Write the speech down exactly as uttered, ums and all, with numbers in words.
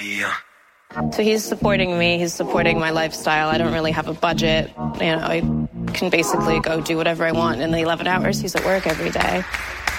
So he's supporting me, he's supporting my lifestyle. I don't really have a budget. You know, I can basically go do whatever I want in the eleven hours he's at work every day.